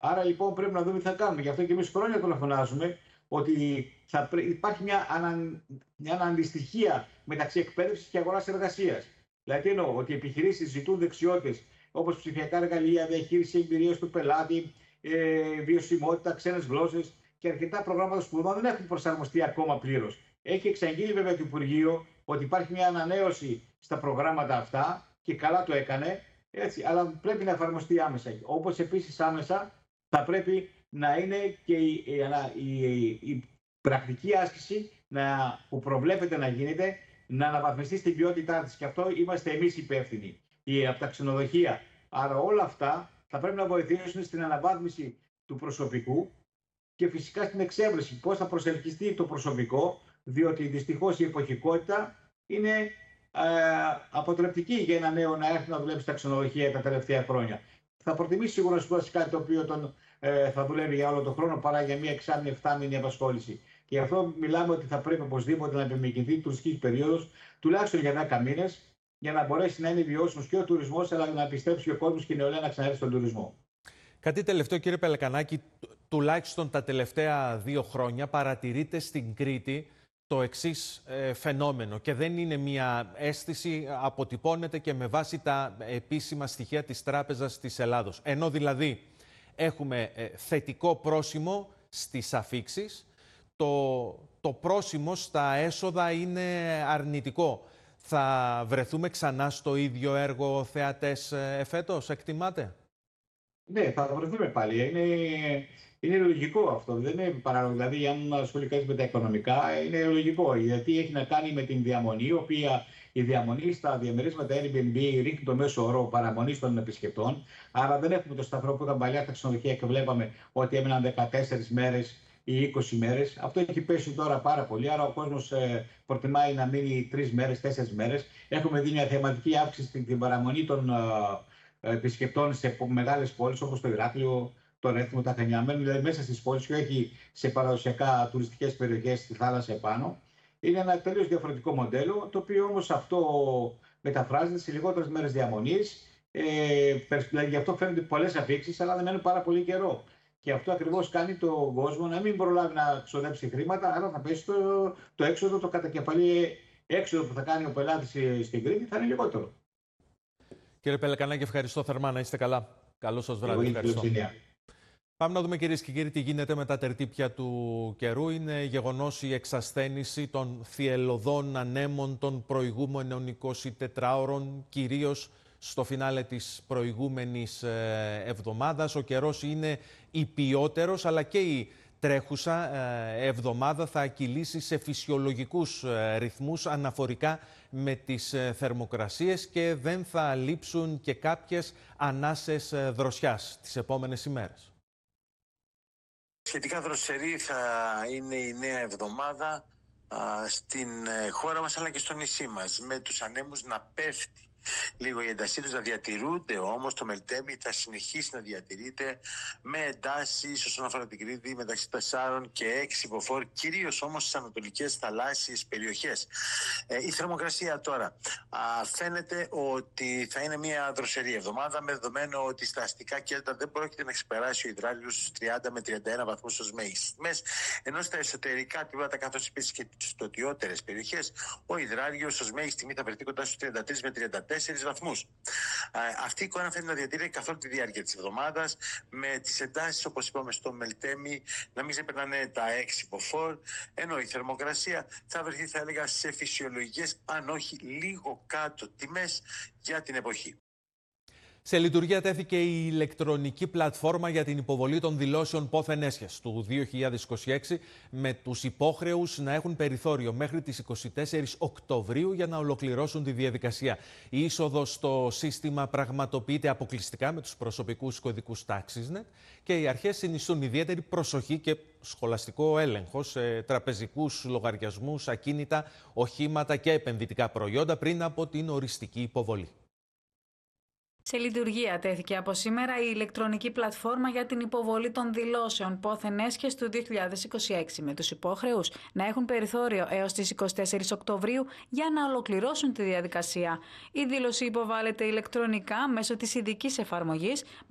Άρα λοιπόν πρέπει να δούμε τι θα κάνουμε. Γι' αυτό και εμείς χρόνια το φωνάζουμε ότι υπάρχει μια αντιστοιχία μεταξύ εκπαίδευσης και αγοράς εργασίας. Δηλαδή εννοώ ότι οι επιχειρήσεις ζητούν δεξιότητες όπως ψηφιακά εργαλεία, διαχείριση εμπειρίας του πελάτη, βιωσιμότητα, ξένες γλώσσες και αρκετά προγράμματα σπουδών δεν έχουν προσαρμοστεί ακόμα πλήρως. Έχει εξαγγείλει βέβαια το Υπουργείο ότι υπάρχει μια ανανέωση στα προγράμματα αυτά και καλά το έκανε, έτσι, αλλά πρέπει να εφαρμοστεί άμεσα. Όπως επίσης άμεσα θα πρέπει να είναι και η πρακτική άσκηση που προβλέπεται να γίνεται να αναβαθμιστεί στην ποιότητά της. Και αυτό είμαστε εμείς υπεύθυνοι από τα ξενοδοχεία. Άρα όλα αυτά θα πρέπει να βοηθήσουν στην αναβάθμιση του προσωπικού και φυσικά στην εξέβρεση πώς θα προσελκυστεί το προσωπικό, διότι δυστυχώς η εποχικότητα είναι αποτρεπτική για ένα νέο να έρθει να δουλέψει στα ξενοδοχεία τα τελευταία χρόνια. Θα προτιμήσει σίγουρα να σπουδάσει κάτι το οποίο θα δουλεύει για όλο τον χρόνο παρά για μια εξάμηνη, 7μηνη απασχόληση. Και γι' αυτό μιλάμε ότι θα πρέπει οπωσδήποτε να επιμηκυνθεί η τουριστική περίοδος τουλάχιστον για 10 μήνες, για να μπορέσει να είναι βιώσιμος και ο τουρισμός, αλλά να πιστέψει ο κόσμος και η νεολαία να ξαναρθει στον τουρισμό. Κάτι τελευταίο, κύριε Πελεκανάκη, τουλάχιστον τα τελευταία 2 χρόνια παρατηρείται στην Κρήτη το εξής φαινόμενο και δεν είναι μια αίσθηση, αποτυπώνεται και με βάση τα επίσημα στοιχεία της Τράπεζας της Ελλάδος. Ενώ δηλαδή έχουμε θετικό πρόσημο στις αφίξεις, το πρόσημο στα έσοδα είναι αρνητικό. Θα βρεθούμε ξανά στο ίδιο έργο θεατές εφέτος, εκτιμάτε? Ναι, θα βρεθούμε πάλι. Είναι λογικό αυτό. Δεν είναι παράλογο. Δηλαδή, αν ασχολείται κανείς με τα οικονομικά, είναι λογικό. Γιατί έχει να κάνει με την διαμονή, η οποία η διαμονή στα διαμερίσματα Airbnb ρίχνει το μέσο όρο παραμονή των επισκεπτών. Άρα δεν έχουμε το σταθερό που ήταν παλιά στα ξενοδοχεία και βλέπαμε ότι έμειναν 14 μέρες ή 20 μέρες. Αυτό έχει πέσει τώρα πάρα πολύ. Άρα ο κόσμος προτιμάει να μείνει 3 μέρες, 4 μέρες. Έχουμε δει μια θεματική αύξηση στην παραμονή των επισκεπτών σε μεγάλες πόλεις όπως το Ηράκλειο, το Ρέθυμο, τα Χανιά, δηλαδή μέσα στις πόλεις και όχι σε παραδοσιακά τουριστικές περιοχές στη θάλασσα επάνω. Είναι ένα τελείως διαφορετικό μοντέλο, το οποίο όμως αυτό μεταφράζεται σε λιγότερες μέρες διαμονής. Δηλαδή γι' αυτό φαίνονται πολλές αφίξεις, αλλά δεν μένουν πάρα πολύ καιρό. Και αυτό ακριβώς κάνει τον κόσμο να μην προλάβει να ξοδέψει χρήματα, άρα θα πέσει το έξοδο, το κατακεφαλή έξοδο που θα κάνει ο πελάτης στην Κρήτη θα είναι λιγότερο. Κύριε Πελεκανάκη, ευχαριστώ θερμά, να είστε καλά. Καλό σας βράδυ. Ευχαριστώ. Πάμε να δούμε, κυρίες και κύριοι, τι γίνεται με τα τερτύπια του καιρού. Είναι γεγονός η εξασθένηση των θυελλωδών ανέμων των προηγούμενων 24 ώρων, κυρίως στο φινάλε της προηγούμενης εβδομάδας. Ο καιρός είναι υπιότερος, αλλά και η τρέχουσα εβδομάδα θα κυλήσει σε φυσιολογικούς ρυθμούς αναφορικά με τις θερμοκρασίες και δεν θα λείψουν και κάποιες ανάσες δροσιάς τις επόμενες ημέρες. Σχετικά δροσερή θα είναι η νέα εβδομάδα στην χώρα μας αλλά και στο νησί μας, με τους ανέμους να πέφτει λίγο η έντασή τους, να διατηρούνται όμως το Μελτέμι θα συνεχίσει να διατηρείται με εντάσεις όσον αφορά την Κρήτη μεταξύ 4 και 6 μποφόρ, κυρίως όμως στις ανατολικές θαλάσσιες περιοχές. Η θερμοκρασία τώρα φαίνεται ότι θα είναι μια δροσερή εβδομάδα, με δεδομένο ότι στα αστικά κέντρα δεν πρόκειται να ξεπεράσει ο υδράργυρος στους 30 με 31 βαθμούς ως μέγιστες, ενώ στα εσωτερικά τμήματα καθώς επίσης και στις νοτιότερες περιοχές ο υδράργυρος ως μέγιστη τιμή θα βρεθεί κοντά στους 33 με 34 βαθμούς. Αυτή η εικόνα φαίνεται να διατηρείται καθ' όλη τη διάρκεια της εβδομάδας, με τις εντάσεις, όπως είπαμε, στο Μελτέμι να μην ξεπερνάνε τα 6 μποφόρ, ενώ η θερμοκρασία θα βρεθεί, θα έλεγα, σε φυσιολογικές, αν όχι λίγο κάτω τιμές για την εποχή. Σε λειτουργία τέθηκε η ηλεκτρονική πλατφόρμα για την υποβολή των δηλώσεων πόθεν έσχες του 2026, με τους υπόχρεους να έχουν περιθώριο μέχρι τις 24 Οκτωβρίου για να ολοκληρώσουν τη διαδικασία. Η είσοδος στο σύστημα πραγματοποιείται αποκλειστικά με τους προσωπικούς κωδικούς TaxisNet και οι αρχές συνιστούν ιδιαίτερη προσοχή και σχολαστικό έλεγχο σε τραπεζικούς λογαριασμούς, ακίνητα, οχήματα και επενδυτικά προϊόντα πριν από την οριστική υποβολή. Σε λειτουργία τέθηκε από σήμερα η ηλεκτρονική πλατφόρμα για την υποβολή των δηλώσεων πόθεν έσχες του 2026, με τους υπόχρεους να έχουν περιθώριο έως τις 24 Οκτωβρίου για να ολοκληρώσουν τη διαδικασία. Η δήλωση υποβάλλεται ηλεκτρονικά μέσω της ειδικής εφαρμογής